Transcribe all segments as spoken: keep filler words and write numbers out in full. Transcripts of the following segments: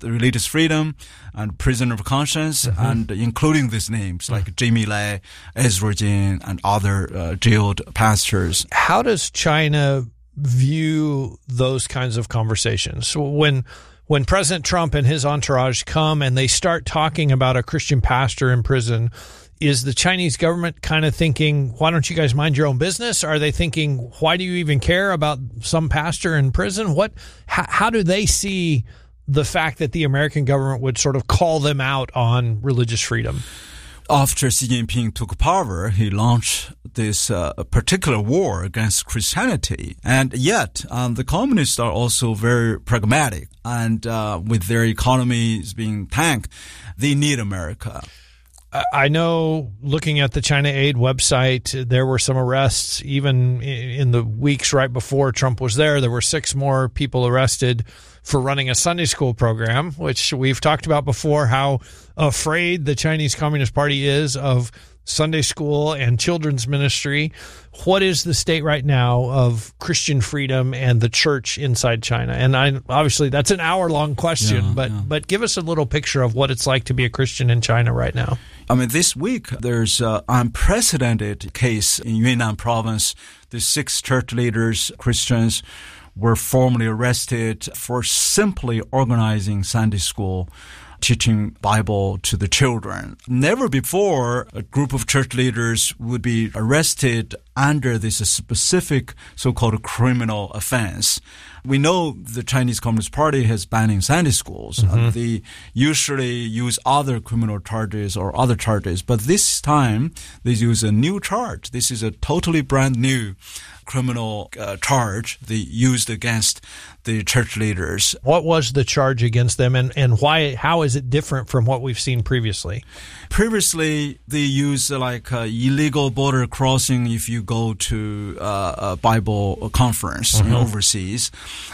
religious freedom and prisoner of conscience, mm-hmm. and including these names like mm-hmm. Jamie Lai, Ezra Jin, and other uh, jailed pastors. How does China view those kinds of conversations? When when President Trump and his entourage come and they start talking about a Christian pastor in prison, is the Chinese government kind of thinking, why don't you guys mind your own business? Are they thinking, why do you even care about some pastor in prison? What? How, how do they see the fact that the American government would sort of call them out on religious freedom? After Xi Jinping took power, he launched this uh, particular war against Christianity. And yet, um, the communists are also very pragmatic. And uh, with their economies being tanked, they need America. I know, looking at the China Aid website, there were some arrests even in the weeks right before Trump was there. There were six more people arrested for running a Sunday school program, which we've talked about before, how afraid the Chinese Communist Party is of Sunday school and children's ministry. What is the state right now of Christian freedom and the church inside China? And I, obviously, that's an hour-long question, yeah, but yeah. but give us a little picture of what it's like to be a Christian in China right now. I mean, this week, there's an unprecedented case in Yunnan province. The six church leaders, Christians, were formally arrested for simply organizing Sunday school, teaching Bible to the children. Never before a group of church leaders would be arrested under this specific so-called criminal offense. We know the Chinese Communist Party has banning Sunday schools. Mm-hmm. Uh, they usually use other criminal charges or other charges, but this time they use a new charge. This is a totally brand new criminal uh, charge they used against the church leaders. What was the charge against them, and, and why? How is it different from what we've seen previously? Previously, they use uh, like uh, illegal border crossing if you go to uh, a Bible conference mm-hmm. overseas.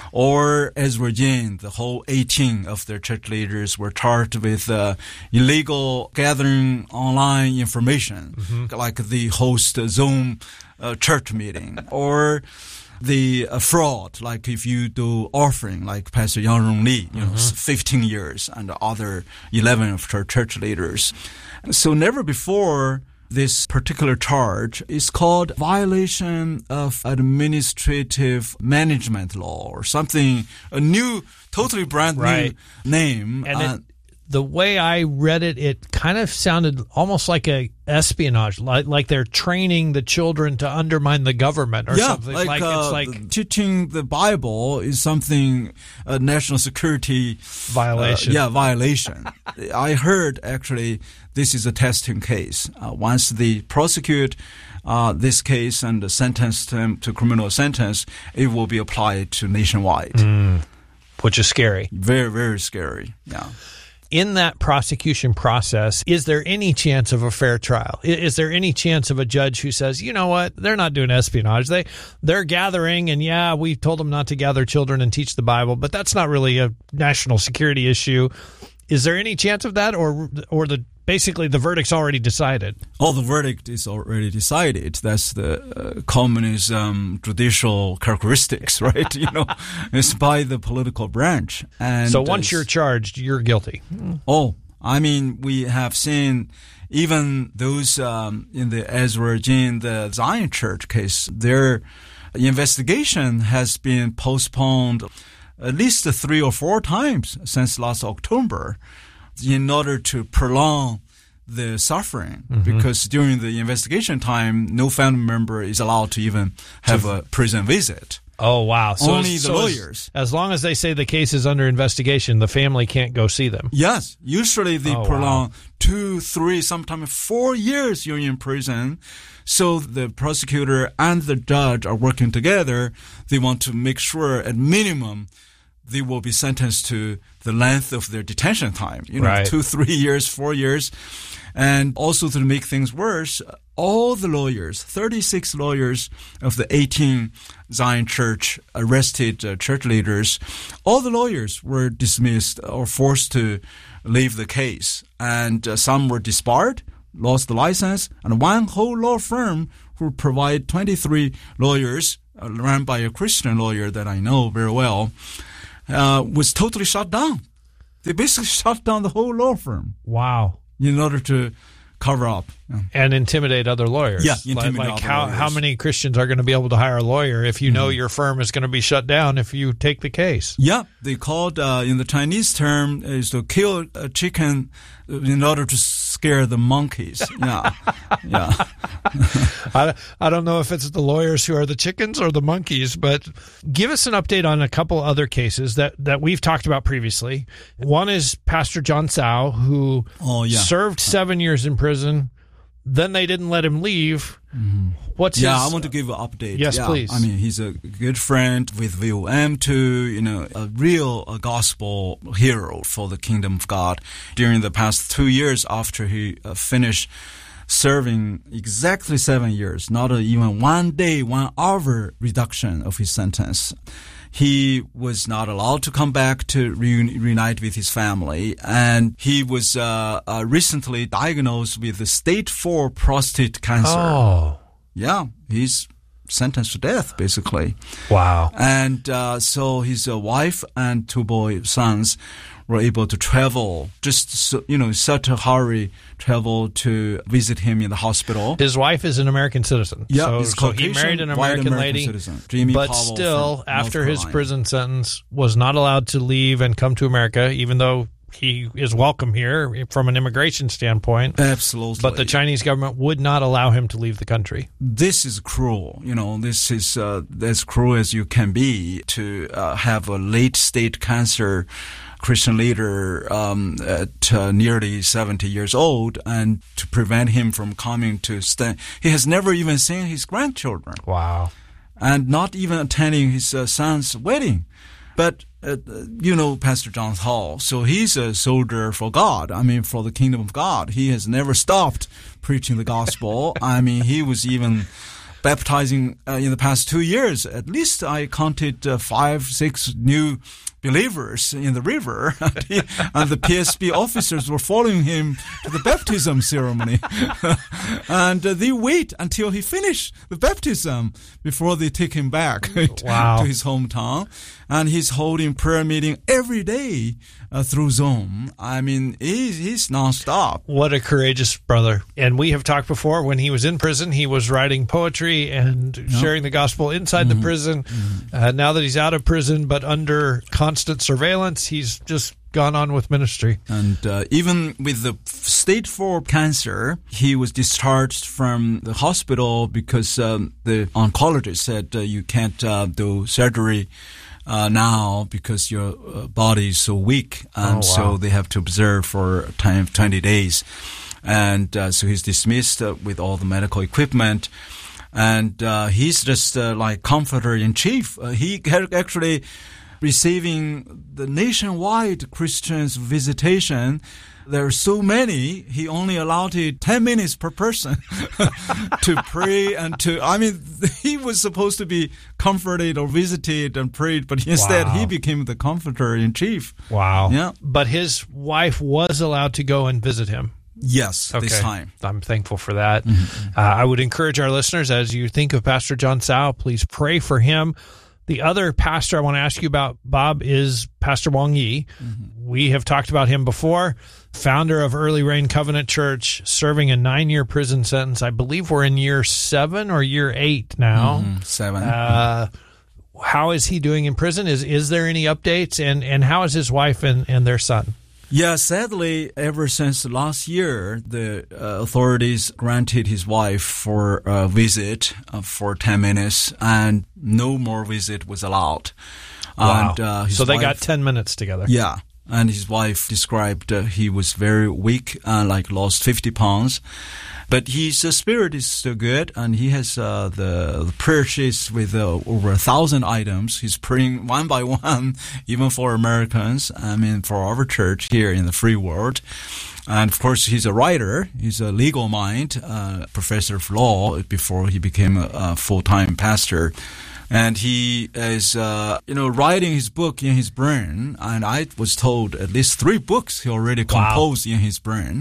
Or Ezra Jin, the whole eighteen of their church leaders were charged with uh, illegal gathering online information, mm-hmm. like they host a Zoom uh, church meeting. Or the uh, fraud, like if you do offering, like Pastor Yang Rongli, you mm-hmm. know, fifteen years, and the other eleven of her church leaders. So never before this particular charge is called violation of administrative management law or something, a new, totally brand right. new name. And uh, it, the way I read it, it kind of sounded almost like a espionage, like like they're training the children to undermine the government or yeah, something. Like, like uh, it's like the, teaching the Bible is something a national security violation. Uh, yeah, violation. I heard actually this is a testing case. Uh, once they prosecute uh, this case and sentence them to criminal sentence, it will be applied to nationwide, mm, which is scary. Very, very scary. Yeah. In that prosecution process, is there any chance of a fair trial? Is there any chance of a judge who says, you know what, they're not doing espionage. They, they're gathering, and yeah, we told them not to gather children and teach the Bible, but that's not really a national security issue. Is there any chance of that, or or the basically the verdict's already decided? Oh, the verdict is already decided. That's the uh, communism judicial characteristics, right? You know, it's by the political branch. And so once you're charged, you're guilty. Oh, I mean, we have seen even those um, in the Ezra Jin, the Zion Church case, their investigation has been postponed at least three or four times since last October in order to prolong the suffering, mm-hmm. because during the investigation time, no family member is allowed to even have a prison visit. Oh, wow. So Only as, the so lawyers. As, as long as they say the case is under investigation, the family can't go see them. Yes. Usually they oh, prolong wow. two, three, sometimes four years you're in prison. So the prosecutor and the judge are working together. They want to make sure at minimum they will be sentenced to the length of their detention time, you know, right. two, three years, four years. And also to make things worse, all the lawyers, thirty-six lawyers of the eighteen Zion Church arrested uh, church leaders, all the lawyers were dismissed or forced to leave the case. And uh, some were disbarred, lost the license, and one whole law firm who provide twenty-three lawyers, uh, run by a Christian lawyer that I know very well, Uh, was totally shut down. They basically shut down the whole law firm. Wow. In order to cover up. Yeah. And intimidate other lawyers. Yeah, intimidate like, like other how, lawyers. how many Christians are going to be able to hire a lawyer if you mm-hmm. know your firm is going to be shut down if you take the case? Yeah, they called, uh, in the Chinese term, is to kill a chicken in order to scare the monkeys. Yeah, yeah. I, I don't know if it's the lawyers who are the chickens or the monkeys, but give us an update on a couple other cases that, that we've talked about previously. One is Pastor John Tsao, who oh, yeah. served seven years in prison. Then they didn't let him leave. Mm-hmm. What's yeah, his, I want to give an update. Yes, yeah. please. I mean, he's a good friend with V O M too, you know, a real a gospel hero for the kingdom of God. During the past two years after he uh, finished serving exactly seven years, not a, even one day, one hour reduction of his sentence, he was not allowed to come back to reun- reunite with his family, and he was uh, uh, recently diagnosed with stage four prostate cancer. Oh. Yeah, he's sentenced to death, basically. Wow. And uh, so his uh, wife and two boy sons were able to travel, just, so, you know, such a hurry, travel to visit him in the hospital. His wife is an American citizen. Yeah, so, he's so he married an American, American lady, citizen, Jamie but Powell still, after his Carolina. prison sentence, was not allowed to leave and come to America, even though he is welcome here from an immigration standpoint. Absolutely. But the Chinese government would not allow him to leave the country. This is cruel. You know, this is uh, as cruel as you can be to uh, have a late-stage cancer Christian leader um, at uh, nearly seventy years old, and to prevent him from coming to stand. He has never even seen his grandchildren. Wow. And not even attending his uh, son's wedding. But, uh, you know, Pastor John Hall, so he's a soldier for God. I mean, for the kingdom of God. He has never stopped preaching the gospel. I mean, he was even baptizing uh, in the past two years. At least I counted uh, five, six new believers in the river, and, he, and the P S B officers were following him to the baptism ceremony. And uh, they wait until he finished the baptism before they take him back wow. to his hometown. And he's holding prayer meeting every day uh, through Zoom. I mean, he's, he's nonstop. What a courageous brother. And we have talked before, when he was in prison, he was writing poetry and yep. sharing the gospel inside mm-hmm. the prison. Mm-hmm. Uh, now that he's out of prison, but under constant surveillance, he's just gone on with ministry. And uh, even with the stage four cancer, he was discharged from the hospital because um, the oncologist said uh, you can't uh, do surgery Uh, now because your uh, body is so weak, and oh, wow. so they have to observe for a time of twenty days. And uh, so he's dismissed uh, with all the medical equipment, and uh, he's just uh, like comforter in chief. Uh, he actually receiving the nationwide Christians visitation. There are so many, he only allowed it ten minutes per person to pray and to, I mean, he was supposed to be comforted or visited and prayed, but instead wow. he became the comforter in chief. Wow. Yeah. But his wife was allowed to go and visit him. Yes, okay. this time. I'm thankful for that. Mm-hmm. Uh, I would encourage our listeners, as you think of Pastor John Tsao, please pray for him. The other pastor I want to ask you about, Bob, is Pastor Wang Yi. Mm-hmm. We have talked about him before, founder of Early Rain Covenant Church, serving a nine-year prison sentence. I believe we're in year seven or year eight now. Mm-hmm. Seven. Uh, how is he doing in prison? Is is there any updates? And, and how is his wife and, and their son? Yeah, sadly, ever since last year, the uh, authorities granted his wife for a visit uh, for ten minutes, and no more visit was allowed. Wow. And, uh, his so they wife, got ten minutes together. Yeah. And his wife described uh, he was very weak and like lost fifty pounds. But his uh, spirit is still good, and he has uh, the, the prayer sheets with uh, over a thousand items. He's praying one by one, even for Americans, I mean, for our church here in the free world. And, of course, he's a writer. He's a legal mind, uh, professor of law before he became a, a full-time pastor. And he is, uh, you know, writing his book in his brain. And I was told at least three books he already composed wow. in his brain.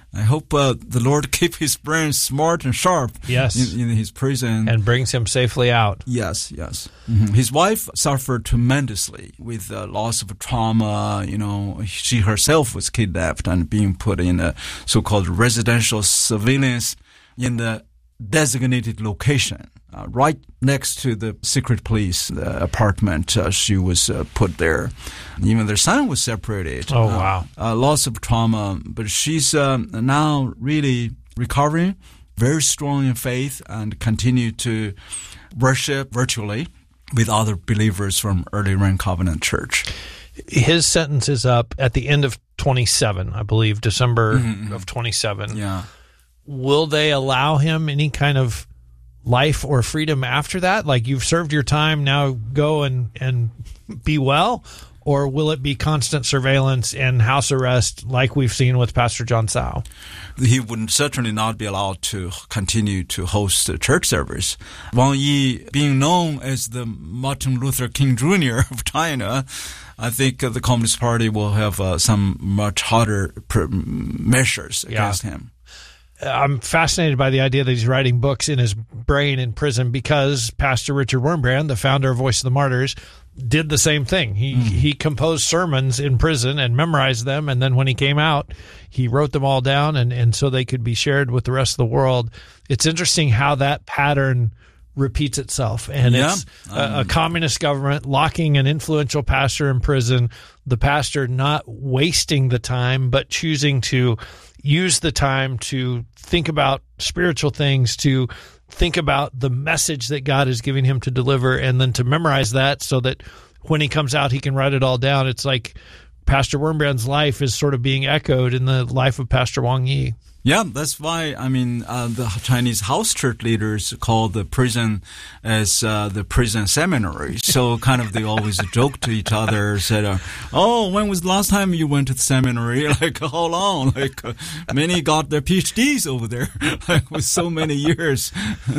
I hope uh, the Lord keep his brain smart and sharp. Yes. In, in his prison. And brings him safely out. Yes, yes. Mm-hmm. His wife suffered tremendously with uh, loss of trauma. You know, she herself was kidnapped and being put in a so-called residential surveillance in the designated location. Uh, right next to the secret police uh, apartment, uh, she was uh, put there. Even their son was separated. Oh, wow. Uh, uh, lots of trauma. But she's uh, now really recovering, very strong in faith, and continue to worship virtually with other believers from Early Rain Covenant Church. His sentence is up at the end of twenty-seven, I believe, December mm-hmm. of twenty-seven. Yeah. Will they allow him any kind of life or freedom after that? Like, you've served your time, now go and, and be well? Or will it be constant surveillance and house arrest like we've seen with Pastor John Tsao? He would certainly not be allowed to continue to host a church service. Wang Yi, being known as the Martin Luther King Junior of China, I think uh, the Communist Party will have uh, some much harder pr- measures against yeah. him. I'm fascinated by the idea that he's writing books in his brain in prison, because Pastor Richard Wurmbrand, the founder of Voice of the Martyrs, did the same thing. He mm. he composed sermons in prison and memorized them, and then when he came out, he wrote them all down, and, and so they could be shared with the rest of the world. It's interesting how that pattern repeats itself, and yeah. it's a, a communist government locking an influential pastor in prison, the pastor not wasting the time, but choosing to use the time to think about spiritual things, to think about the message that God is giving him to deliver, and then to memorize that so that when he comes out, he can write it all down. It's like Pastor Wurmbrand's life is sort of being echoed in the life of Pastor Wang Yi. Yeah, that's why, I mean, uh, the Chinese house church leaders call the prison as uh, the prison seminary. So kind of they always joke to each other, said, uh, oh, when was the last time you went to the seminary? Like, how long? Like, uh, many got their P H Ds over there, like, with so many years.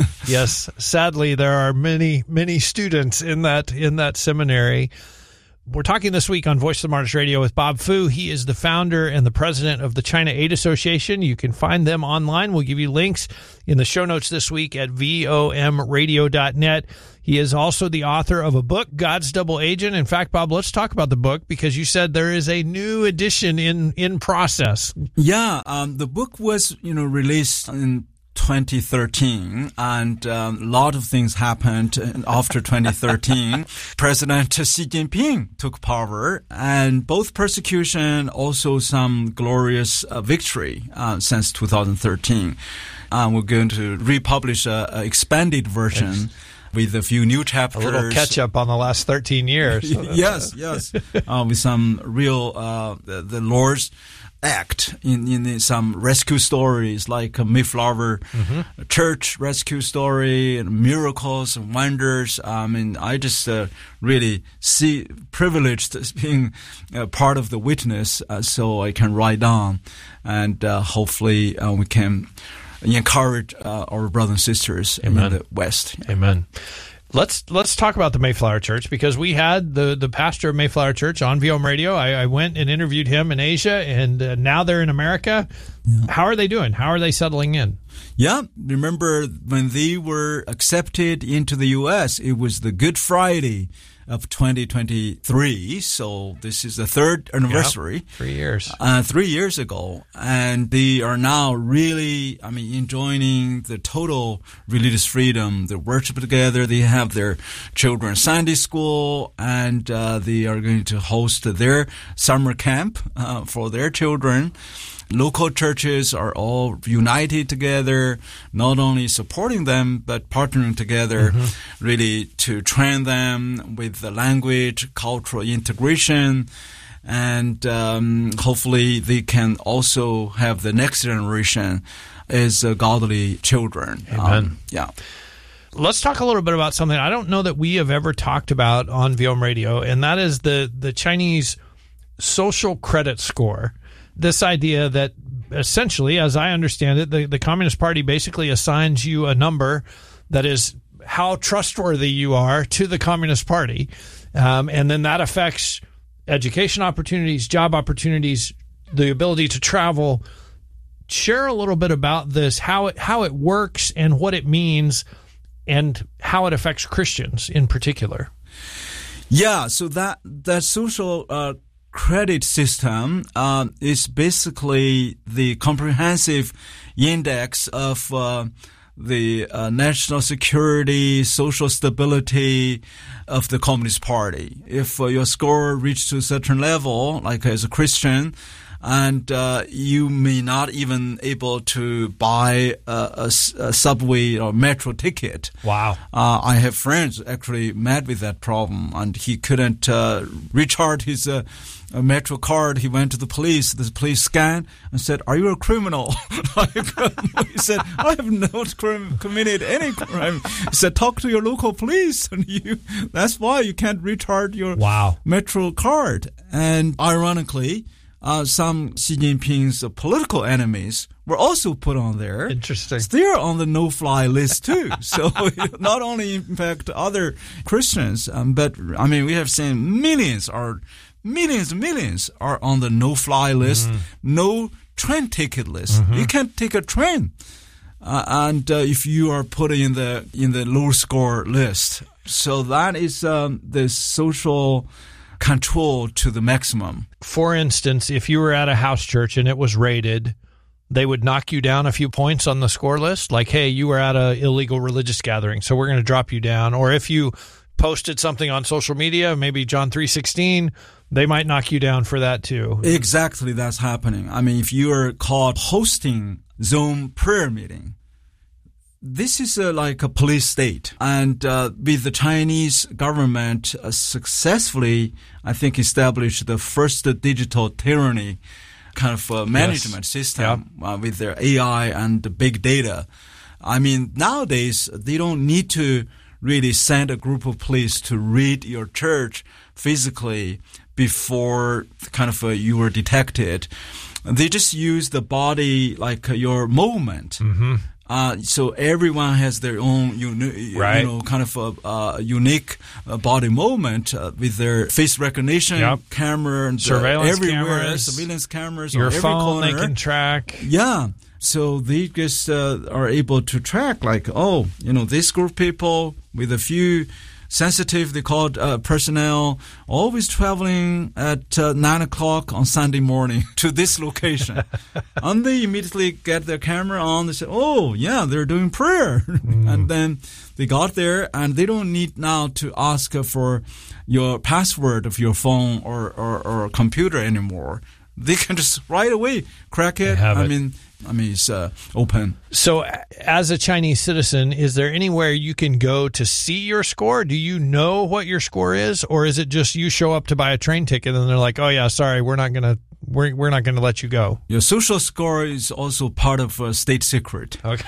Yes, sadly, there are many, many students in that in that seminary. We're talking this week on Voice of the Martyrs Radio with Bob Fu. He is the founder and the president of the China Aid Association. You can find them online. We'll give you links in the show notes this week at V O M radio dot net. He is also the author of a book, God's Double Agent. In fact, Bob, let's talk about the book, because you said there is a new edition in, in process. Yeah, um, the book was, you know, released in twenty thirteen, and um, a lot of things happened after twenty thirteen. President Xi Jinping took power, and both persecution, also some glorious uh, victory uh, since two thousand thirteen. Uh, we're going to republish a, a expanded version. Thanks. With a few new chapters. A little catch up on the last thirteen years. So yes, yes. Uh, with some real, uh, the, the Lord's act in, in some rescue stories, like a Mayflower mm-hmm. Church rescue story, and miracles and wonders. I mean, I just uh, really see privileged as being uh, part of the witness, uh, so I can write down, and uh, hopefully uh, we can encourage uh, our brothers and sisters Amen. In the West. Amen. Let's let's talk about the Mayflower Church, because we had the, the pastor of Mayflower Church on V O M Radio. I, I went and interviewed him in Asia, and uh, now they're in America. Yeah. How are they doing? How are they settling in? Yeah, remember when they were accepted into the U S, it was the Good Friday of twenty twenty-three, so this is the third anniversary. Yep, three years. Uh, three years ago. And they are now really, I mean, enjoying the total religious freedom. They worship together. They have their children's Sunday school, and uh, they are going to host their summer camp uh, for their children. Local churches are all united together, not only supporting them, but partnering together mm-hmm. really to train them with the language, cultural integration, and um, hopefully they can also have the next generation as uh, godly children. Amen. Um, yeah. Let's talk a little bit about something I don't know that we have ever talked about on V O M Radio, and that is the, the Chinese social credit score. This idea that essentially, as I understand it, the, the Communist Party basically assigns you a number that is how trustworthy you are to the Communist Party. Um, and then that affects education opportunities, job opportunities, the ability to travel, Share a little bit about this, how it how it works and what it means and how it affects Christians in particular. Yeah, so that that social uh, credit system uh, is basically the comprehensive index of uh, the uh, national security, social stability of the Communist Party. If uh, your score reached to a certain level, like as a Christian, and uh, you may not even able to buy a, a, a subway or metro ticket. Wow. Uh, I have friends actually met with that problem, and he couldn't uh, recharge his uh, metro card. He went to the police. The police scanned and said, "Are you a criminal?" Like, he said, "I have not crim- committed any crime." He said, "Talk to your local police, and you. That's why you can't recharge your wow. metro card." And ironically, Uh, some Xi Jinping's uh, political enemies were also put on there. Interesting. They're on the no-fly list too. So it not only impact other Christians, um, but I mean we have seen millions or millions and millions are on the no-fly list, mm-hmm. no train ticket list. Mm-hmm. You can't take a train, uh, and uh, if you are put in the in the low score list, so that is um, the social control to the maximum. For instance, if you were at a house church and it was raided, they would knock you down a few points on the score list. Like, hey, you were at an illegal religious gathering, so we're going to drop you down. Or if you posted something on social media, maybe John three sixteen, they might knock you down for that too. Exactly, that's happening. I mean, if you are caught hosting Zoom prayer meeting, this is uh, like a police state. And uh, with the Chinese government uh, successfully, I think, established the first digital tyranny kind of uh, management yes. system yep. uh, with their A I and the big data. I mean, nowadays, they don't need to really send a group of police to raid your church physically before kind of uh, you were detected. They just use the body, like uh, your movement. Mm-hmm. Uh, so everyone has their own, uni- right. you know, kind of a uh, unique uh, body movement uh, with their face recognition yep. camera and surveillance everywhere, cameras, surveillance cameras, your on every phone corner. They can track. Yeah, so they just uh, are able to track, like, oh, you know, this group of people with a few sensitive, they call it uh, personnel, always traveling at uh, nine o'clock on Sunday morning to this location. And they immediately get their camera on. They say, oh, yeah, they're doing prayer. Mm. And then they got there, and they don't need now to ask for your password of your phone or, or, or computer anymore. They can just right away crack it. I it. mean, I mean, it's uh, open. So as a Chinese citizen, is there anywhere you can go to see your score? Do you know what your score is? Or is it just you show up to buy a train ticket and they're like, oh, yeah, sorry, we're not going to we're, we're not going to let you go? Your social score is also part of a state secret. Okay.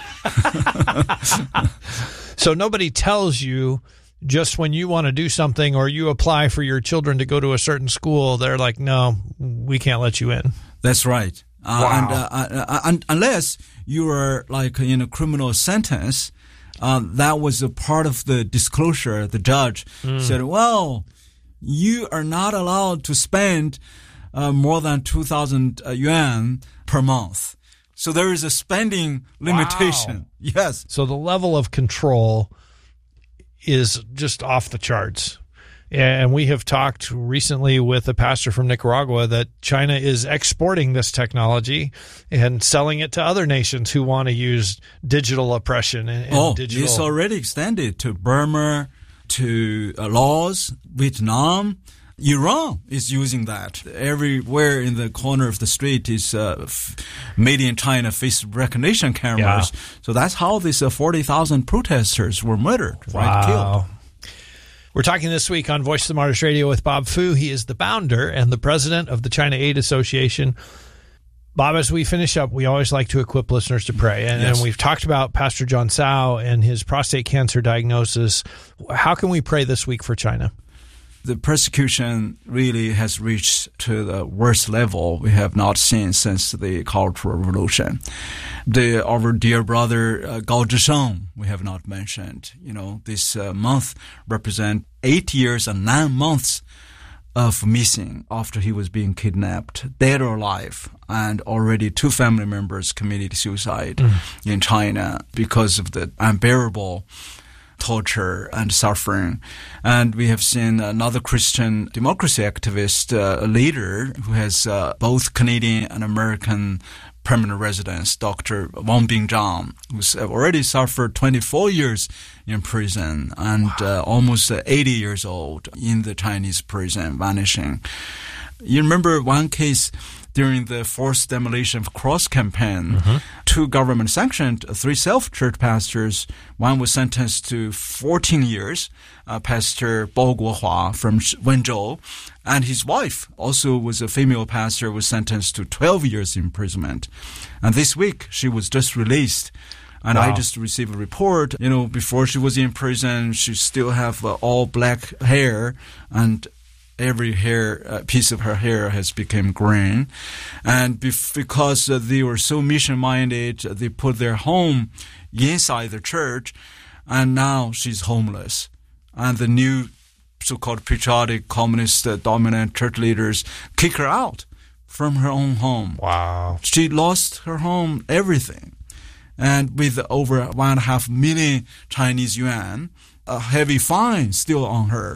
So nobody tells you just when you want to do something or you apply for your children to go to a certain school, they're like, no, we can't let you in. That's right. Uh, wow. and, uh, uh, and unless you are like in a criminal sentence, uh, that was a part of the disclosure. The judge mm. said, well, you are not allowed to spend uh, more than two thousand uh, yuan per month. So there is a spending limitation. Wow. Yes. So the level of control is just off the charts. And we have talked recently with a pastor from Nicaragua that China is exporting this technology and selling it to other nations who want to use digital oppression and, and oh, digital. It's already extended to Burma, to uh, Laos, Vietnam. Iran is using that. Everywhere in the corner of the street is uh, f- made in China face recognition cameras. Yeah. So that's how these uh, forty thousand protesters were murdered, wow. right, killed. We're talking this week on Voice of the Martyrs Radio with Bob Fu. He is the founder and the president of the China Aid Association. Bob, as we finish up, we always like to equip listeners to pray. And, yes. and we've talked about Pastor John Tsao and his prostate cancer diagnosis. How can we pray this week for China? The persecution really has reached to the worst level we have not seen since the Cultural Revolution. The, our dear brother uh, Gao Zhisheng, we have not mentioned. You know, this uh, month represent eight years and nine months of missing after he was being kidnapped, dead or alive. And already two family members committed suicide mm. in China because of the unbearable torture and suffering. And we have seen another Christian democracy activist, uh, a leader who has uh, both Canadian and American permanent residence, Doctor Wang Bingzhang, who's already suffered twenty-four years in prison and wow. uh, almost eighty years old in the Chinese prison, vanishing. You remember one case during the forced demolition of Cross campaign, mm-hmm. two government-sanctioned, three self-church pastors, one was sentenced to fourteen years, uh, Pastor Bao Guohua from Wenzhou, and his wife, also was a female pastor, was sentenced to twelve years imprisonment. And this week, she was just released. And wow. I just received a report, you know, before she was in prison, she still have uh, all black hair, and every hair uh, piece of her hair has become green. And bef- because uh, they were so mission-minded, they put their home inside the church, and now she's homeless. And the new so-called patriotic, communist-dominant uh, church leaders kick her out from her own home. Wow. She lost her home, everything. And with over one and a half million Chinese yuan, a heavy fine still on her.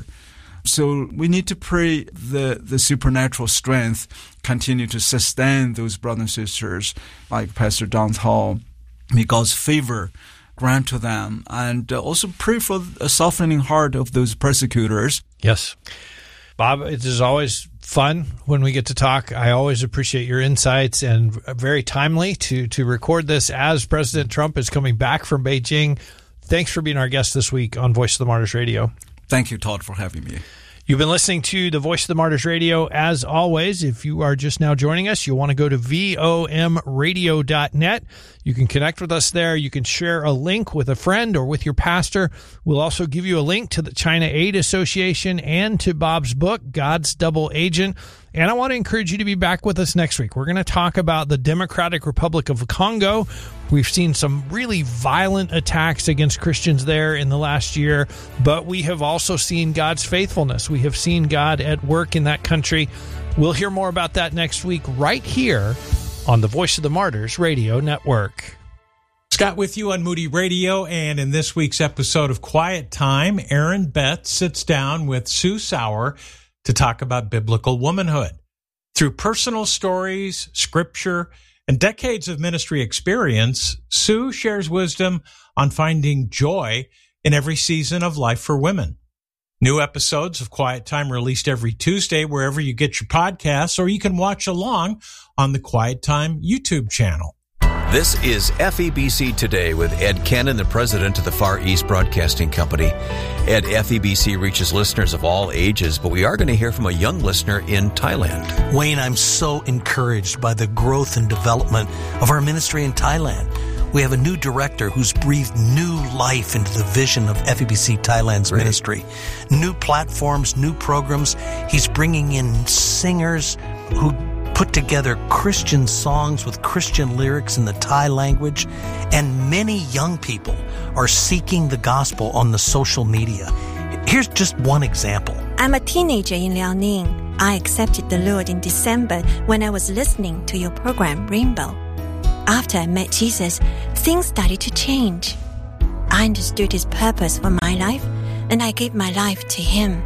So we need to pray the, the supernatural strength continue to sustain those brothers and sisters like Pastor Don Hall. May God's favor grant to them, and uh, also pray for a softening heart of those persecutors. Yes. Bob, it is always fun when we get to talk. I always appreciate your insights, and very timely to, to record this as President Trump is coming back from Beijing. Thanks for being our guest this week on Voice of the Martyrs Radio. Thank you, Todd, for having me. You've been listening to the Voice of the Martyrs Radio. As always, if you are just now joining us, you'll want to go to V O M radio dot net. You can connect with us there. You can share a link with a friend or with your pastor. We'll also give you a link to the China Aid Association and to Bob's book, God's Double Agent. And I want to encourage you to be back with us next week. We're going to talk about the Democratic Republic of Congo. We've seen some really violent attacks against Christians there in the last year, but we have also seen God's faithfulness. We have seen God at work in that country. We'll hear more about that next week right here on the Voice of the Martyrs Radio Network. Scott with you on Moody Radio, and in this week's episode of Quiet Time, Aaron Betts sits down with Sue Sauer to talk about biblical womanhood. Through personal stories, scripture, and decades of ministry experience, Sue shares wisdom on finding joy in every season of life for women. New episodes of Quiet Time released every Tuesday wherever you get your podcasts, or you can watch along on the Quiet Time YouTube channel. This is F E B C Today with Ed Cannon, the president of the Far East Broadcasting Company. Ed, F E B C reaches listeners of all ages, but we are going to hear from a young listener in Thailand. Wayne, I'm so encouraged by the growth and development of our ministry in Thailand. We have a new director who's breathed new life into the vision of F E B C Thailand's Great. ministry. New platforms, new programs. He's bringing in singers who put together Christian songs with Christian lyrics in the Thai language, and many young people are seeking the gospel on the social media. Here's just one example. I'm a teenager in Liaoning. I accepted the Lord in December when I was listening to your program, Rainbow. After I met Jesus, things started to change. I understood His purpose for my life, and I gave my life to Him.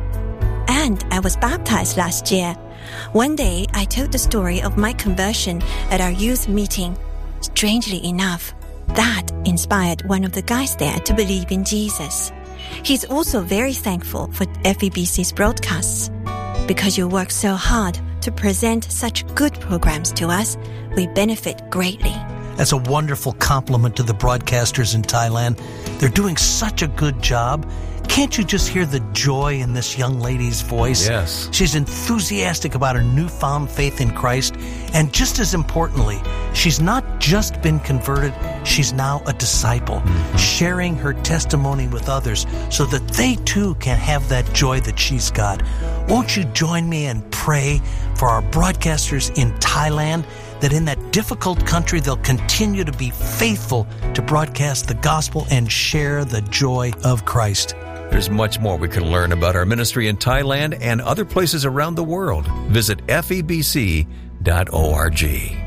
And I was baptized last year. One day, I told the story of my conversion at our youth meeting. Strangely enough, that inspired one of the guys there to believe in Jesus. He's also very thankful for F E B C's broadcasts. Because you work so hard to present such good programs to us, we benefit greatly. That's a wonderful compliment to the broadcasters in Thailand. They're doing such a good job. Can't you just hear the joy in this young lady's voice? Yes. She's enthusiastic about her newfound faith in Christ. And just as importantly, she's not just been converted, she's now a disciple, mm-hmm. sharing her testimony with others so that they too can have that joy that she's got. Won't you join me and pray for our broadcasters in Thailand, that in that difficult country they'll continue to be faithful to broadcast the gospel and share the joy of Christ? There's much more we can learn about our ministry in Thailand and other places around the world. Visit F E B C dot org.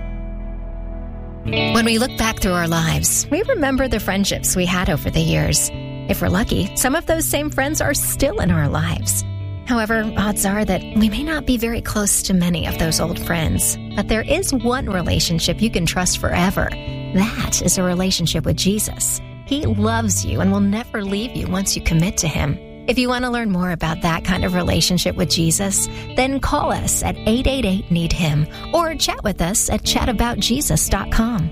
When we look back through our lives, we remember the friendships we had over the years. If we're lucky, some of those same friends are still in our lives. However, odds are that we may not be very close to many of those old friends. But there is one relationship you can trust forever. That is a relationship with Jesus. He loves you and will never leave you once you commit to Him. If you want to learn more about that kind of relationship with Jesus, then call us at eight eight eight, need him or chat with us at chat about jesus dot com.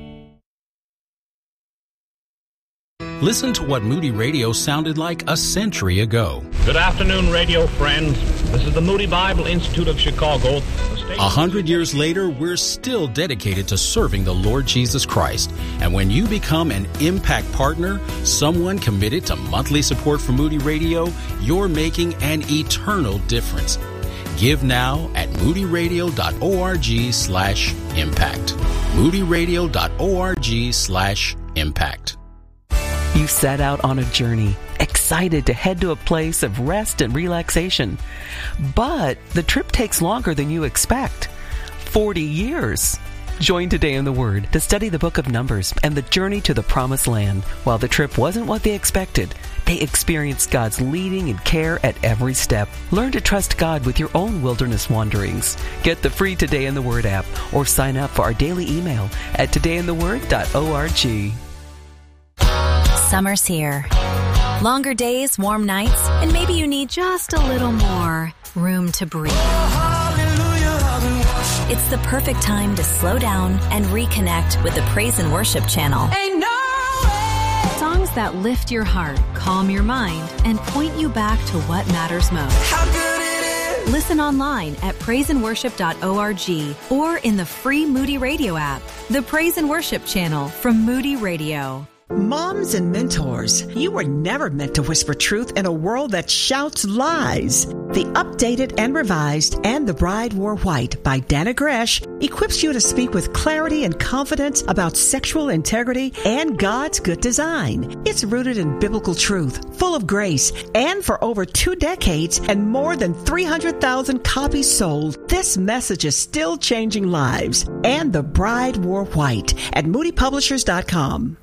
Listen to what Moody Radio sounded like a century ago. Good afternoon, radio friends. This is the Moody Bible Institute of Chicago. A hundred years later, we're still dedicated to serving the Lord Jesus Christ. And when you become an Impact Partner, someone committed to monthly support for Moody Radio, you're making an eternal difference. Give now at moodyradio.org slash impact. moodyradio.org slash impact. You set out on a journey, excited to head to a place of rest and relaxation. But the trip takes longer than you expect. forty years. Join Today in the Word to study the book of Numbers and the journey to the Promised Land. While the trip wasn't what they expected, they experienced God's leading and care at every step. Learn to trust God with your own wilderness wanderings. Get the free Today in the Word app or sign up for our daily email at today in the word dot org. Summer's here. Longer days, warm nights, and maybe you need just a little more room to breathe. It's the perfect time to slow down and reconnect with the Praise and Worship channel. Ain't no way. Songs that lift your heart, calm your mind, and point you back to what matters most. How good it is. Listen online at praise and worship dot org or in the free Moody Radio app. The Praise and Worship channel from Moody Radio. Moms and mentors, you were never meant to whisper truth in a world that shouts lies. The updated and revised And the Bride Wore White by Dana Gresh equips you to speak with clarity and confidence about sexual integrity and God's good design. It's rooted in biblical truth, full of grace, and for over two decades and more than three hundred thousand copies sold, this message is still changing lives. And the Bride Wore White at moody publishers dot com.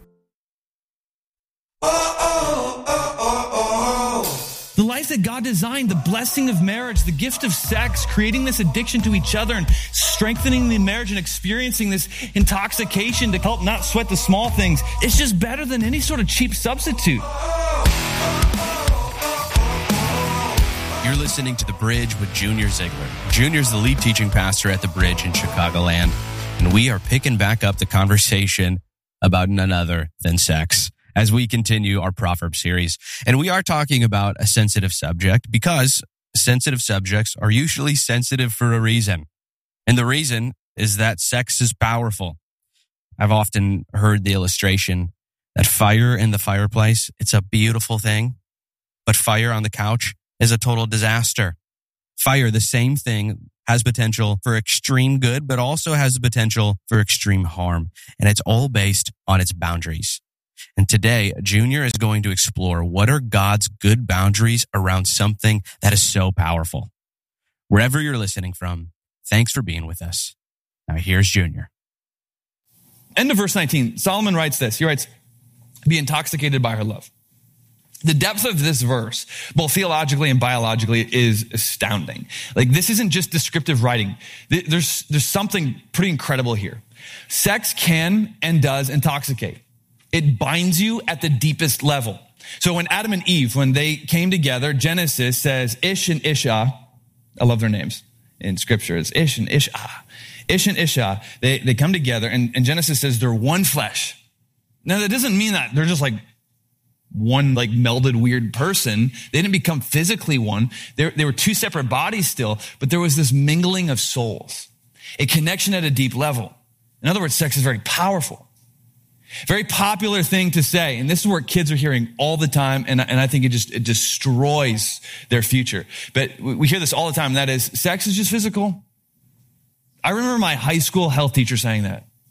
Oh, oh, oh, oh, oh. The life that God designed, the blessing of marriage, the gift of sex, creating this addiction to each other and strengthening the marriage and experiencing this intoxication to help not sweat the small things. It's just better than any sort of cheap substitute. You're listening to The Bridge with Junior Ziegler. Junior's the lead teaching pastor at The Bridge in Chicagoland, and we are picking back up the conversation about none other than sex as we continue our Proverbs series. And we are talking about a sensitive subject because sensitive subjects are usually sensitive for a reason. And the reason is that sex is powerful. I've often heard the illustration that fire in the fireplace, it's a beautiful thing, but fire on the couch is a total disaster. Fire, the same thing, has potential for extreme good, but also has the potential for extreme harm. And it's all based on its boundaries. And today, Junior is going to explore what are God's good boundaries around something that is so powerful. Wherever you're listening from, thanks for being with us. Now here's Junior. End of verse nineteen, Solomon writes this. He writes, be intoxicated by her love. The depth of this verse, both theologically and biologically, is astounding. Like, this isn't just descriptive writing. There's, there's something pretty incredible here. Sex can and does intoxicate. It binds you at the deepest level. So when Adam and Eve, when they came together, Genesis says Ish and Isha, I love their names in scripture. It's Ish and Isha. Ish and Isha, they, they come together, and, and Genesis says they're one flesh. Now, that doesn't mean that they're just like one like melded weird person. They didn't become physically one. They, they were two separate bodies still, but there was this mingling of souls, a connection at a deep level. In other words, sex is very powerful. Very popular thing to say, and this is where kids are hearing all the time, and, and I think it just it destroys their future. But we hear this all the time, and that is, sex is just physical. I remember my high school health teacher saying that.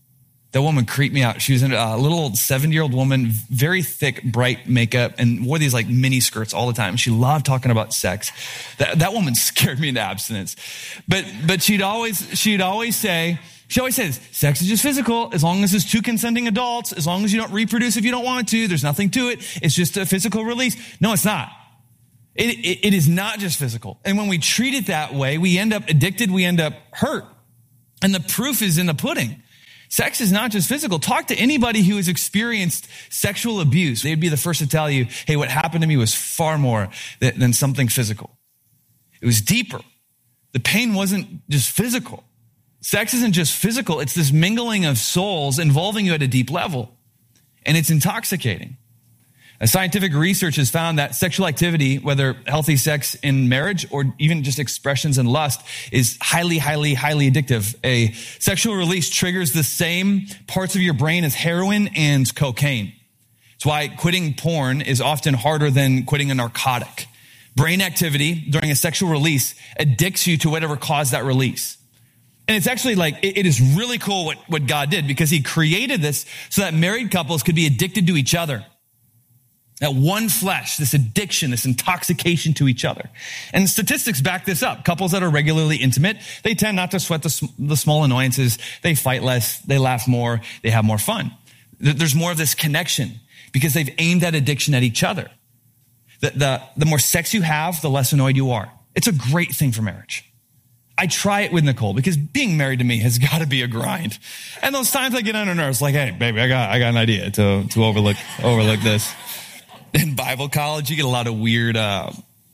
That woman creeped me out. She was a little seventy-year-old woman, very thick, bright makeup, and wore these like mini skirts all the time. She loved talking about sex. That, that woman scared me into abstinence. But but she'd always she'd always say, she always says, sex is just physical. As long as it's two consenting adults, as long as you don't reproduce if you don't want to, there's nothing to it. It's just a physical release. No, it's not. It, it, it is not just physical. And when we treat it that way, we end up addicted, we end up hurt. And the proof is in the pudding. Sex is not just physical. Talk to anybody who has experienced sexual abuse. They'd be the first to tell you, hey, what happened to me was far more than, than something physical. It was deeper. The pain wasn't just physical. Sex isn't just physical. It's this mingling of souls involving you at a deep level. And it's intoxicating. Scientific research has found that sexual activity, whether healthy sex in marriage or even just expressions in lust, is highly, highly, highly addictive. A sexual release triggers the same parts of your brain as heroin and cocaine. It's why quitting porn is often harder than quitting a narcotic. Brain activity during a sexual release addicts you to whatever caused that release. And it's actually like, it, it is really cool what, what God did, because he created this so that married couples could be addicted to each other. That one flesh, this addiction, this intoxication to each other. And statistics back this up. Couples that are regularly intimate, they tend not to sweat the, the small annoyances. They fight less. They laugh more. They have more fun. There's more of this connection because they've aimed that addiction at each other. The, the, the more sex you have, the less annoyed you are. It's a great thing for marriage. I try it with Nicole because being married to me has got to be a grind. And those times I get on her nerves, like, hey, baby, I got, I got an idea to, to overlook, overlook this. In Bible college, you get a lot of weird uh,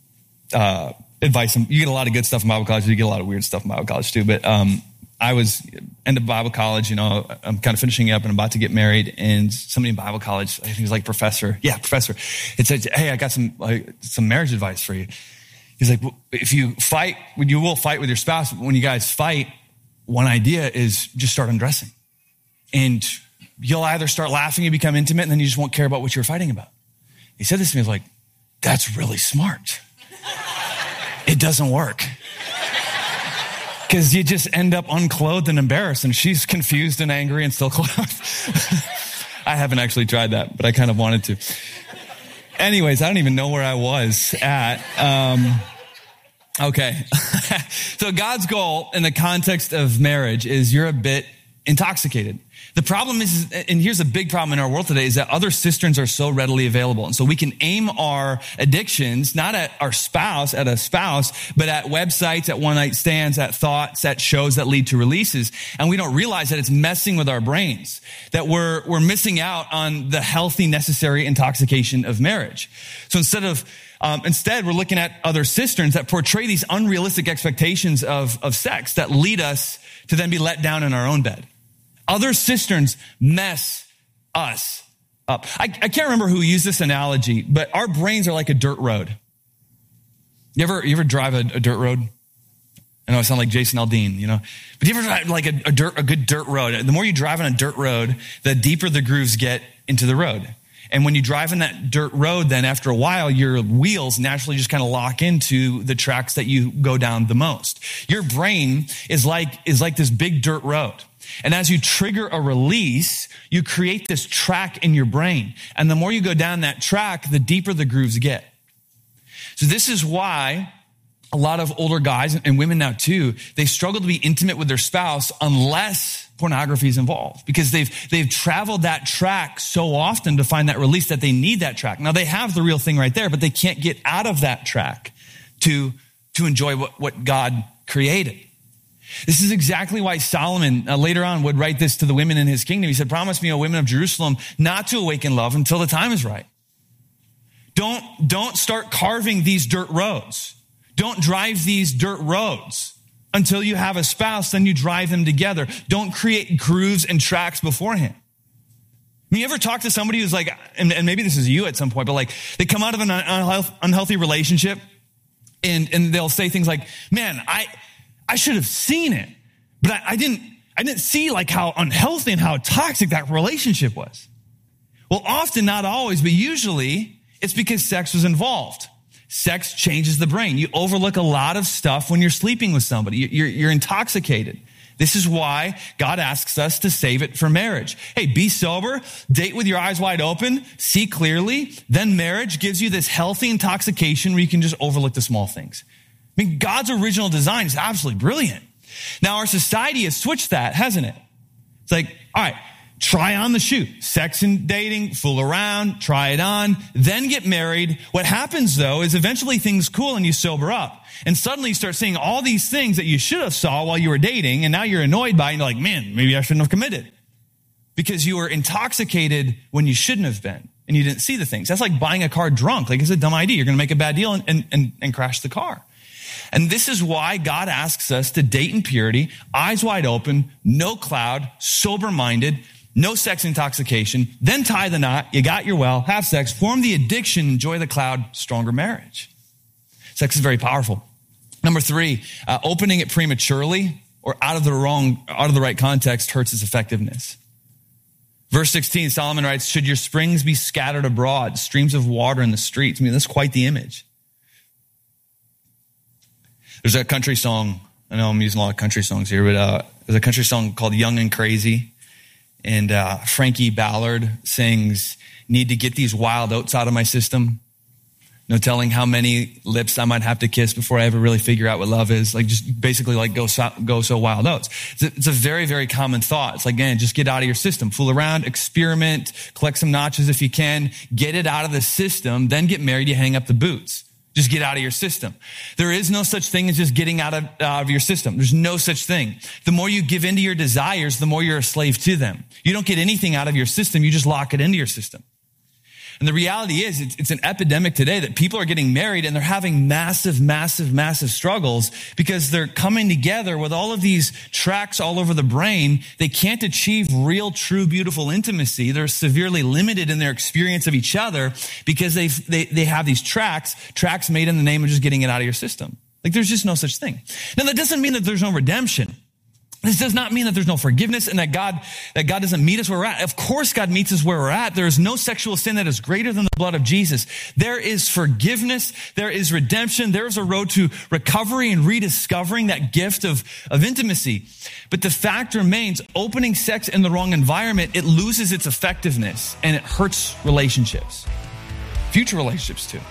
uh, advice. You get a lot of good stuff in Bible college. You get a lot of weird stuff in Bible college too. But um, I was end of Bible college. You know, I'm kind of finishing up and I'm about to get married. And somebody in Bible college, I think it was like professor, yeah, professor, it said, "Hey, I got some like, some marriage advice for you." He's like, well, "If you fight, you will fight with your spouse. But when you guys fight, one idea is just start undressing, and you'll either start laughing and become intimate, and then you just won't care about what you're fighting about." He said this to me, I was like, that's really smart. It doesn't work. Because you just end up unclothed and embarrassed, and she's confused and angry and still clothed. I haven't actually tried that, but I kind of wanted to. Anyways, I don't even know where I was at. Um, okay. So God's goal in the context of marriage is you're a bit intoxicated. The problem is, and here's a big problem in our world today, is that other cisterns are so readily available. And so we can aim our addictions, not at our spouse, at a spouse, but at websites, at one night stands, at thoughts, at shows that lead to releases. And we don't realize that it's messing with our brains, that we're, we're missing out on the healthy, necessary intoxication of marriage. So instead of, um, instead we're looking at other cisterns that portray these unrealistic expectations of, of sex that lead us to then be let down in our own bed. Other cisterns mess us up. I, I can't remember who used this analogy, but our brains are like a dirt road. You ever, you ever drive a, a dirt road? I know I sound like Jason Aldean, you know, but you ever drive like a, a dirt, a good dirt road? The more you drive on a dirt road, the deeper the grooves get into the road. And when you drive on that dirt road, then after a while, your wheels naturally just kind of lock into the tracks that you go down the most. Your brain is like, is like this big dirt road. And as you trigger a release, you create this track in your brain. And the more you go down that track, the deeper the grooves get. So this is why a lot of older guys and women now too, they struggle to be intimate with their spouse unless pornography is involved, because they've, they've traveled that track so often to find that release that they need that track. Now they have the real thing right there, but they can't get out of that track to, to enjoy what, what God created. This is exactly why Solomon uh, later on would write this to the women in his kingdom. He said, promise me, O women of Jerusalem, not to awaken love until the time is right. Don't, don't start carving these dirt roads. Don't drive these dirt roads until you have a spouse, then you drive them together. Don't create grooves and tracks beforehand. I mean, you ever talk to somebody who's like, and, and maybe this is you at some point, but like they come out of an unhealthy relationship and, and they'll say things like, man, I, I should have seen it, but I, I didn't, I didn't see like how unhealthy and how toxic that relationship was. Well, often, not always, but usually it's because sex was involved. Sex changes the brain. You overlook a lot of stuff when you're sleeping with somebody. You're, you're intoxicated. This is why God asks us to save it for marriage. Hey, be sober, date with your eyes wide open, see clearly. Then marriage gives you this healthy intoxication where you can just overlook the small things. I mean, God's original design is absolutely brilliant. Now, our society has switched that, hasn't it? It's like, all right, try on the shoe. Sex and dating, fool around, try it on, then get married. What happens, though, is eventually things cool and you sober up. And suddenly you start seeing all these things that you should have saw while you were dating, and now you're annoyed by it, and you're like, man, maybe I shouldn't have committed. Because you were intoxicated when you shouldn't have been, and you didn't see the things. That's like buying a car drunk. Like, it's a dumb idea. You're going to make a bad deal and, and, and, and crash the car. And this is why God asks us to date in purity, eyes wide open, no cloud, sober-minded, no sex intoxication, then tie the knot, you got your well, have sex, form the addiction, enjoy the cloud, stronger marriage. Sex is very powerful. Number three, uh, opening it prematurely or out of the wrong, out of the right context hurts its effectiveness. Verse sixteen, Solomon writes, should your springs be scattered abroad, streams of water in the streets? I mean, that's quite the image. There's a country song, I know I'm using a lot of country songs here, but uh, there's a country song called Young and Crazy. And uh, Frankie Ballard sings, need to get these wild oats out of my system. No telling how many lips I might have to kiss before I ever really figure out what love is. Like, just basically like go so, go so wild oats. It's a, it's a very, very common thought. It's like, again, just get out of your system. Fool around, experiment, collect some notches if you can. Get it out of the system, then get married, you hang up the boots. Just get out of your system. There is no such thing as just getting out of, out of your system. There's no such thing. The more you give into your desires, the more you're a slave to them. You don't get anything out of your system. You just lock it into your system. And the reality is, it's, it's an epidemic today that people are getting married and they're having massive, massive, massive struggles because they're coming together with all of these tracks all over the brain. They can't achieve real, true, beautiful intimacy. They're severely limited in their experience of each other because they they they have these tracks, tracks made in the name of just getting it out of your system. Like, there's just no such thing. Now, that doesn't mean that there's no redemption. This does not mean that there's no forgiveness and that God, that God doesn't meet us where we're at. Of course, God meets us where we're at. There is no sexual sin that is greater than the blood of Jesus. There is forgiveness. There is redemption. There is a road to recovery and rediscovering that gift of, of intimacy. But the fact remains, opening sex in the wrong environment, it loses its effectiveness and it hurts relationships. Future relationships too.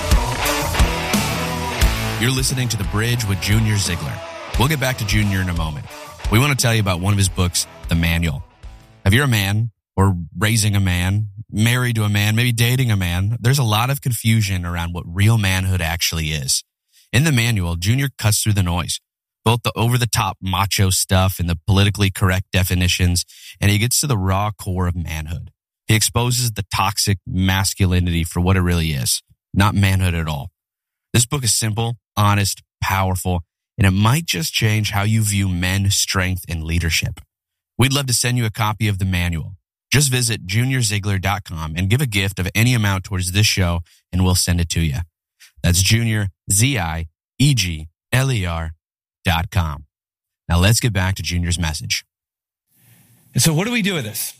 You're listening to The Bridge with Junior Ziegler. We'll get back to Junior in a moment. We want to tell you about one of his books, The Manual. If you're a man or raising a man, married to a man, maybe dating a man, there's a lot of confusion around what real manhood actually is. In The Manual, Junior cuts through the noise, both the over-the-top macho stuff and the politically correct definitions, and he gets to the raw core of manhood. He exposes the toxic masculinity for what it really is, not manhood at all. This book is simple, honest, powerful, and it might just change how you view men, strength, and leadership. We'd love to send you a copy of The Manual. Just visit junior ziegler dot com and give a gift of any amount towards this show, and we'll send it to you. That's Junior, Z I E G L E R dot com. Now let's get back to Junior's message. And so what do we do with this?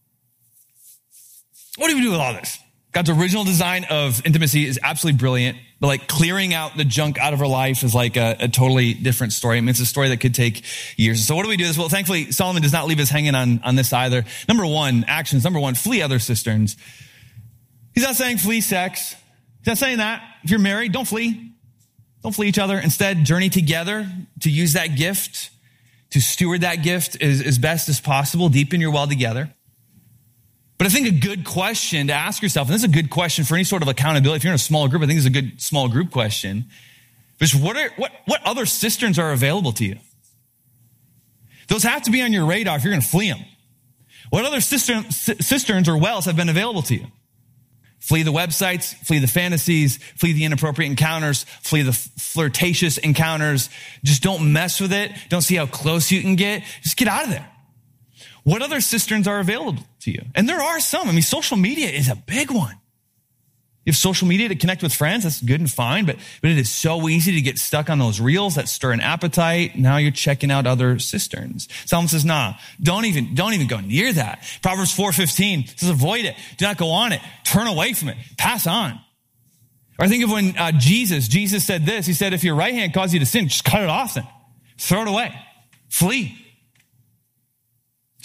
What do we do with all this? God's original design of intimacy is absolutely brilliant, but like clearing out the junk out of our life is like a, a totally different story. I mean, it's a story that could take years. So what do we do this? Well, thankfully, Solomon does not leave us hanging on, on this either. Number one, actions. Number one, flee other cisterns. He's not saying flee sex. He's not saying that. If you're married, don't flee. Don't flee each other. Instead, journey together to use that gift, to steward that gift as, as best as possible, deepen your well together. But I think a good question to ask yourself, and this is a good question for any sort of accountability. If you're in a small group, I think it's a good small group question. Is what are what what other cisterns are available to you? Those have to be on your radar if you're going to flee them. What other cistern, cisterns or wells have been available to you? Flee the websites, flee the fantasies, flee the inappropriate encounters, flee the flirtatious encounters. Just don't mess with it. Don't see how close you can get. Just get out of there. What other cisterns are available to you? And there are some. I mean, social media is a big one. You have social media to connect with friends. That's good and fine, but, but it is so easy to get stuck on those reels that stir an appetite. Now you're checking out other cisterns. Solomon says, nah, don't even, don't even go near that. Proverbs four fifteen says, avoid it. Do not go on it. Turn away from it. Pass on. Or I think of when uh, Jesus, Jesus said this. He said, if your right hand causes you to sin, just cut it off then. Throw it away. Flee.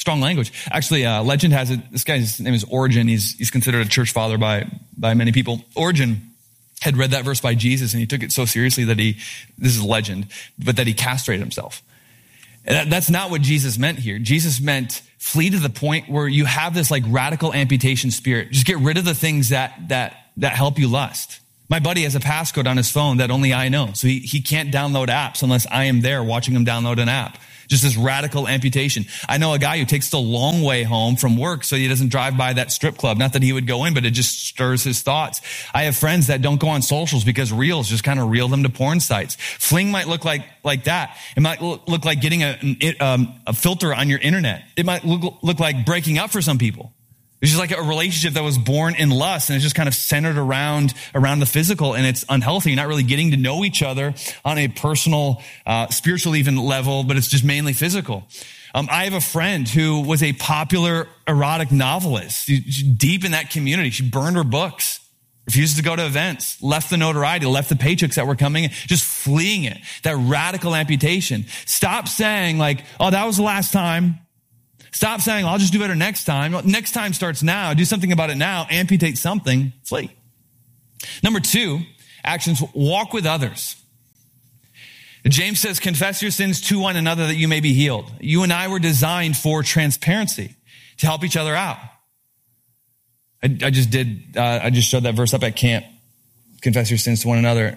Strong language. Actually, uh, legend has it, this guy's name is Origen. He's, he's considered a church father by, by many people. Origen had read that verse by Jesus and he took it so seriously that he, this is legend, but that he castrated himself. And that, that's not what Jesus meant here. Jesus meant flee to the point where you have this like radical amputation spirit. Just get rid of the things that, that, that help you lust. My buddy has a passcode on his phone that only I know. So he, he can't download apps unless I am there watching him download an app. Just this radical amputation. I know a guy who takes the long way home from work so he doesn't drive by that strip club. Not that he would go in, but it just stirs his thoughts. I have friends that don't go on socials because reels just kind of reel them to porn sites. Fling might look like, like that. It might look, look like getting a, an, um, a filter on your internet. It might look, look like breaking up for some people. It's just like a relationship that was born in lust and it's just kind of centered around, around the physical and it's unhealthy. You're not really getting to know each other on a personal, uh, spiritual even level, but it's just mainly physical. Um, I have a friend who was a popular erotic novelist. She's deep in that community. She burned her books, refused to go to events, left the notoriety, left the paychecks that were coming in, just fleeing it. That radical amputation. Stop saying like, oh, that was the last time. Stop saying, I'll just do better next time. Next time starts now. Do something about it now. Amputate something. Flee. Number two, actions, walk with others. James says, confess your sins to one another that you may be healed. You and I were designed for transparency, to help each other out. I, I just did, uh, I just showed that verse up at camp. Confess your sins to one another.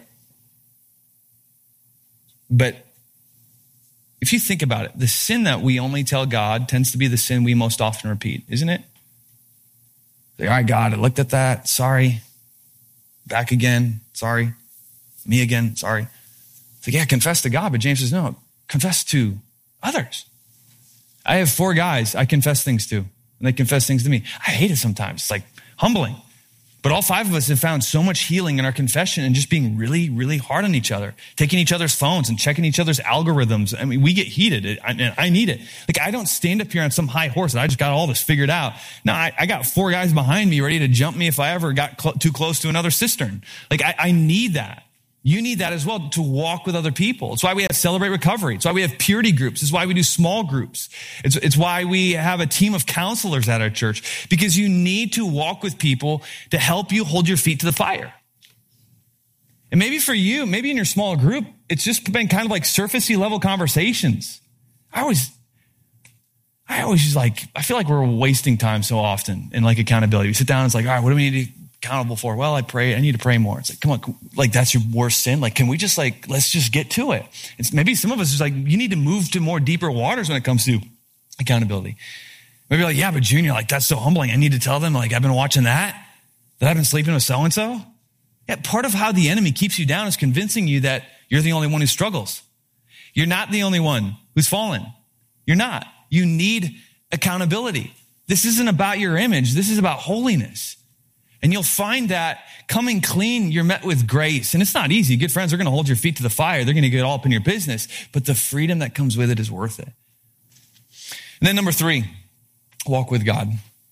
But if you think about it, the sin that we only tell God tends to be the sin we most often repeat, isn't it? Like, all right, God, I looked at that. Sorry. Back again. Sorry. Me again. Sorry. It's like, yeah, confess to God. But James says, no, confess to others. I have four guys I confess things to, and they confess things to me. I hate it sometimes. It's like humbling. But all five of us have found so much healing in our confession and just being really, really hard on each other, taking each other's phones and checking each other's algorithms. I mean, we get heated and I need it. Like, I don't stand up here on some high horse and I just got all this figured out. No, I, I got four guys behind me ready to jump me if I ever got cl- too close to another cistern. Like, I, I need that. You need that as well to walk with other people. It's why we have Celebrate Recovery. It's why we have purity groups. It's why we do small groups. It's, it's why we have a team of counselors at our church, because you need to walk with people to help you hold your feet to the fire. And maybe for you, maybe in your small group, it's just been kind of like surfacey level conversations. I always, I always just like, I feel like we're wasting time so often in like accountability. We sit down and it's like, all right, what do we need to accountable for? Well, I pray. I need to pray more. It's like, come on, like that's your worst sin. Like, can we just like, let's just get to it. It's maybe some of us is like, you need to move to more deeper waters when it comes to accountability. Maybe like, yeah, but Junior, like that's so humbling. I need to tell them like, I've been watching that, that I've been sleeping with so-and-so. Yeah. Part of how the enemy keeps you down is convincing you that you're the only one who struggles. You're not the only one who's fallen. You're not. You need accountability. This isn't about your image. This is about holiness. And you'll find that coming clean, you're met with grace. And it's not easy. Good friends are going to hold your feet to the fire. They're going to get all up in your business. But the freedom that comes with it is worth it. And then number three, walk with God.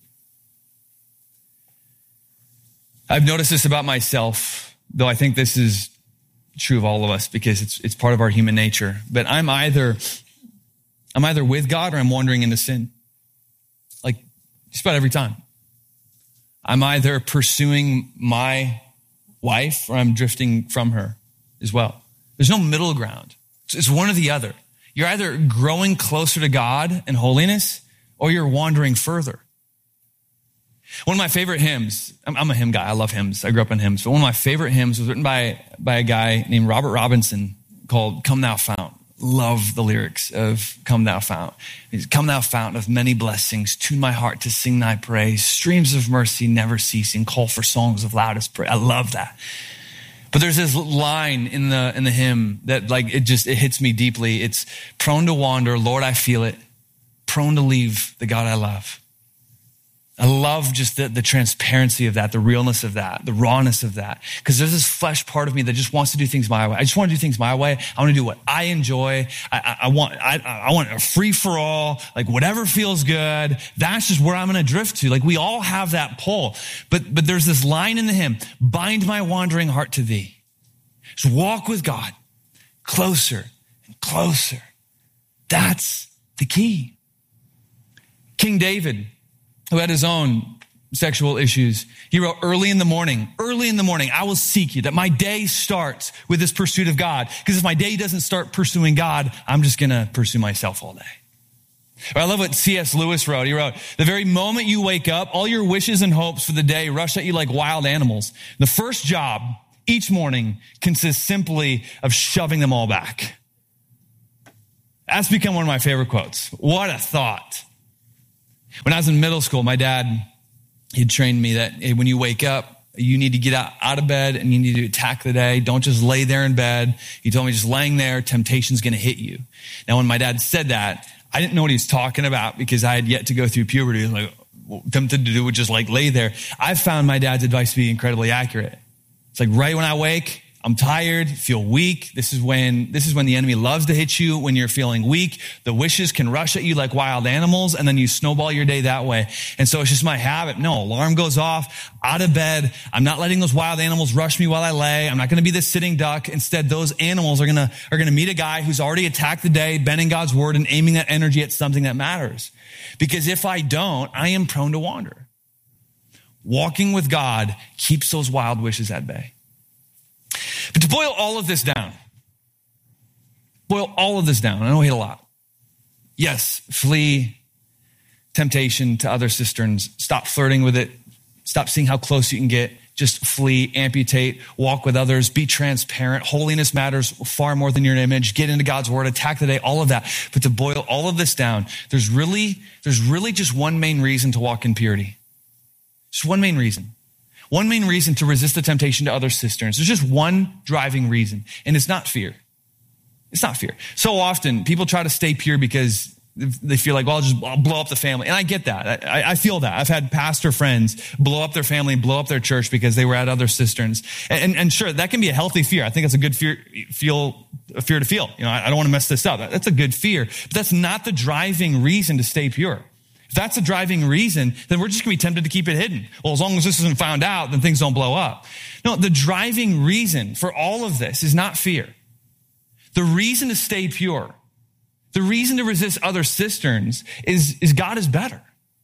I've noticed this about myself, though I think this is true of all of us because it's it's part of our human nature. But I'm either I'm either with God or I'm wandering into sin. Like just about every time. I'm either pursuing my wife or I'm drifting from her as well. There's no middle ground. It's one or the other. You're either growing closer to God and holiness or you're wandering further. One of my favorite hymns, I'm a hymn guy. I love hymns. I grew up in hymns. But one of my favorite hymns was written by, by a guy named Robert Robinson called Come Thou Fount. Love the lyrics of Come Thou Fount. Come Thou Fount of many blessings, tune my heart to sing thy praise. Streams of mercy never ceasing, call for songs of loudest praise. I love that. But there's this line in the in the hymn that like it just it hits me deeply. It's prone to wander, Lord, I feel it. Prone to leave the God I love. I love just the, the transparency of that, the realness of that, the rawness of that. Because there's this flesh part of me that just wants to do things my way. I just want to do things my way. I want to do what I enjoy. I, I, I want I, I want a free for all, like whatever feels good. That's just where I'm going to drift to. Like we all have that pull. But but there's this line in the hymn, bind my wandering heart to thee. Just walk with God closer and closer. That's the key. King David, who had his own sexual issues, he wrote, early in the morning, early in the morning, I will seek you, that my day starts with this pursuit of God. Because if my day doesn't start pursuing God, I'm just going to pursue myself all day. Or I love what C S Lewis wrote. He wrote, the very moment you wake up, all your wishes and hopes for the day rush at you like wild animals. The first job each morning consists simply of shoving them all back. That's become one of my favorite quotes. What a thought. When I was in middle school, my dad, he trained me that hey, when you wake up, you need to get out, out of bed and you need to attack the day. Don't just lay there in bed. He told me just laying there, temptation's going to hit you. Now, when my dad said that, I didn't know what he was talking about because I had yet to go through puberty. I was like, tempted to do would just like lay there. I found my dad's advice to be incredibly accurate. It's like right when I wake, I'm tired, feel weak. This is when, this is when the enemy loves to hit you when you're feeling weak. The wishes can rush at you like wild animals and then you snowball your day that way. And so it's just my habit. No, alarm goes off, out of bed. I'm not letting those wild animals rush me while I lay. I'm not going to be the sitting duck. Instead, those animals are going to, are going to meet a guy who's already attacked the day, bending God's word and aiming that energy at something that matters. Because if I don't, I am prone to wander. Walking with God keeps those wild wishes at bay. But to boil all of this down, boil all of this down, I know we hit a lot. Yes, flee temptation to other cisterns. Stop flirting with it. Stop seeing how close you can get. Just flee, amputate, walk with others, be transparent. Holiness matters far more than your image. Get into God's word, attack the day, all of that. But to boil all of this down, there's really, there's really just one main reason to walk in purity. Just one main reason. One main reason to resist the temptation to other cisterns. There's just one driving reason, and it's not fear. It's not fear. So often, people try to stay pure because they feel like, well, I'll just I'll blow up the family. And I get that. I, I feel that. I've had pastor friends blow up their family and blow up their church because they were at other cisterns. And, and, and sure, that can be a healthy fear. I think it's a good fear, feel, a fear to feel. You know, I, I don't want to mess this up. That's a good fear. But that's not the driving reason to stay pure. If that's a driving reason, then we're just going to be tempted to keep it hidden. Well, as long as this isn't found out, then things don't blow up. No, the driving reason for all of this is not fear. The reason to stay pure, the reason to resist other cisterns is, is God is better.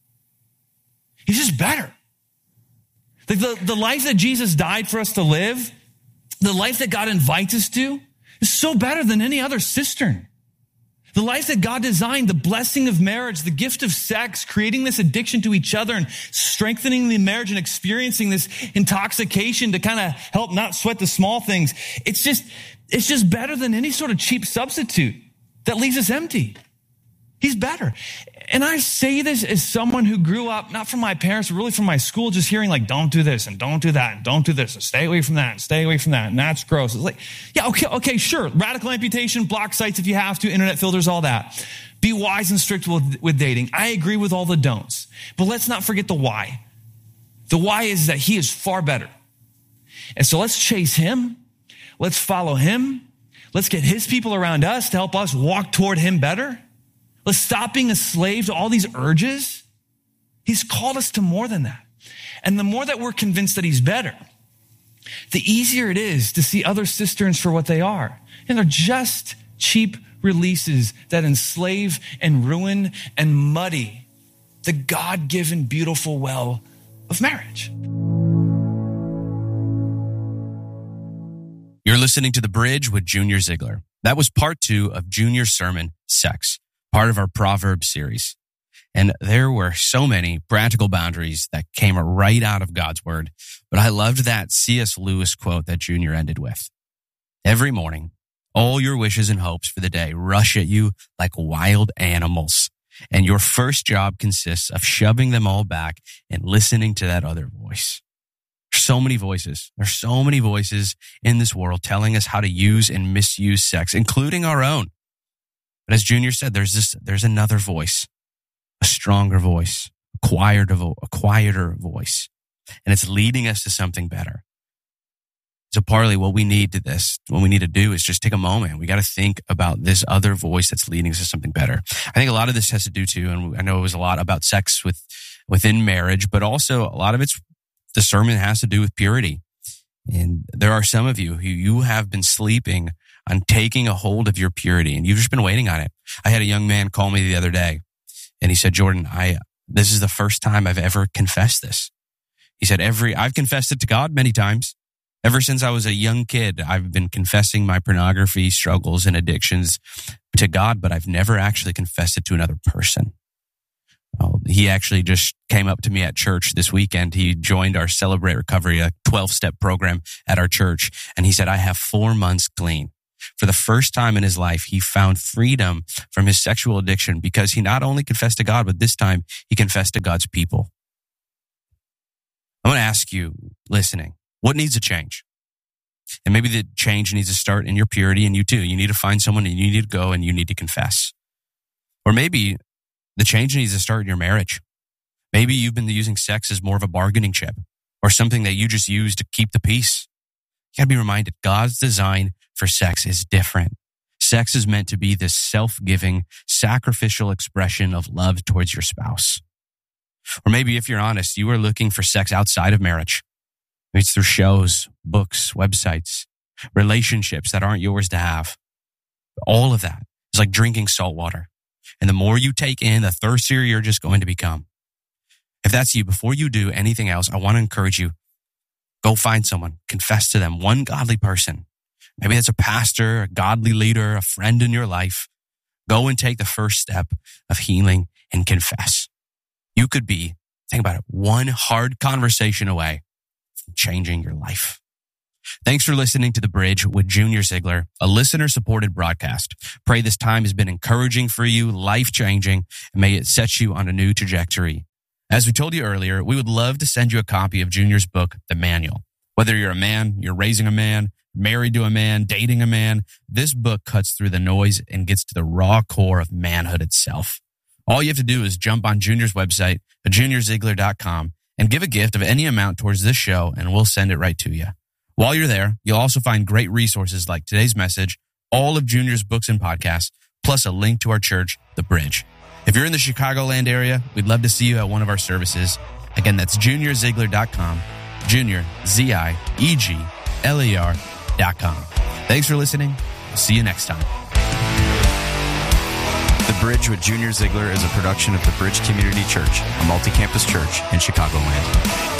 He's just better. Like the, the life that Jesus died for us to live, the life that God invites us to, is so better than any other cistern. The life that God designed, the blessing of marriage, the gift of sex, creating this addiction to each other and strengthening the marriage and experiencing this intoxication to kind of help not sweat the small things. It's just, it's just better than any sort of cheap substitute that leaves us empty. He's better. And I say this as someone who grew up, not from my parents, but really from my school, just hearing like, don't do this and don't do that and don't do this and stay away from that and stay away from that. And that's gross. It's like, yeah, okay, okay, sure. Radical amputation, block sites if you have to, internet filters, all that. Be wise and strict with, with dating. I agree with all the don'ts, but let's not forget the why. The why is that he is far better. And so let's chase him. Let's follow him. Let's get his people around us to help us walk toward him better. Let's stop being a slave to all these urges. He's called us to more than that. And the more that we're convinced that he's better, the easier it is to see other cisterns for what they are. And they're just cheap releases that enslave and ruin and muddy the God-given beautiful well of marriage. You're listening to The Bridge with Junior Ziegler. That was part two of Junior's sermon, Sex, part of our Proverbs series. And there were so many practical boundaries that came right out of God's word. But I loved that C S Lewis quote that Junior ended with. Every morning, all your wishes and hopes for the day rush at you like wild animals. And your first job consists of shoving them all back and listening to that other voice. There's so many voices. There's so many voices in this world telling us how to use and misuse sex, including our own. But as Junior said, there's this, there's another voice, a stronger voice, a quieter, a quieter voice. And it's leading us to something better. So partly what we need to this, what we need to do is just take a moment. We got to think about this other voice that's leading us to something better. I think a lot of this has to do too, and I know it was a lot about sex with, within marriage, but also a lot of it's, the sermon has to do with purity. And there are some of you who you have been sleeping on taking a hold of your purity and you've just been waiting on it. I had a young man call me the other day and he said, Jordan, I, this is the first time I've ever confessed this. He said, every, I've confessed it to God many times. Ever since I was a young kid, I've been confessing my pornography struggles and addictions to God, but I've never actually confessed it to another person. Well, he actually just came up to me at church this weekend. He joined our Celebrate Recovery, a twelve-step program at our church. And he said, I have four months clean. For the first time in his life, he found freedom from his sexual addiction because he not only confessed to God, but this time he confessed to God's people. I want to ask you, listening, what needs to change? And maybe the change needs to start in your purity, and you too. You need to find someone and you need to go and you need to confess. Or maybe the change needs to start in your marriage. Maybe you've been using sex as more of a bargaining chip or something that you just use to keep the peace. You gotta be reminded, God's design for sex is different. Sex is meant to be this self-giving, sacrificial expression of love towards your spouse. Or maybe if you're honest, you are looking for sex outside of marriage. Maybe it's through shows, books, websites, relationships that aren't yours to have. All of that is like drinking salt water. And the more you take in, the thirstier you're just going to become. If that's you, before you do anything else, I want to encourage you, go find someone, confess to them, one godly person. Maybe that's a pastor, a godly leader, a friend in your life. Go and take the first step of healing and confess. You could be, think about it, one hard conversation away from changing your life. Thanks for listening to The Bridge with Junior Ziegler, a listener-supported broadcast. Pray this time has been encouraging for you, life-changing, and may it set you on a new trajectory. As we told you earlier, we would love to send you a copy of Junior's book, The Manual. Whether you're a man, you're raising a man, married to a man, dating a man, this book cuts through the noise and gets to the raw core of manhood itself. All you have to do is jump on Junior's website, junior ziegler dot com, and give a gift of any amount towards this show, and we'll send it right to you. While you're there, you'll also find great resources like today's message, all of Junior's books and podcasts, plus a link to our church, The Bridge. If you're in the Chicagoland area, we'd love to see you at one of our services. Again, that's junior ziegler dot com, Junior, Z I E G L E R dot com. Thanks for listening. We'll see you next time. The Bridge with Junior Ziegler is a production of The Bridge Community Church, a multi-campus church in Chicagoland.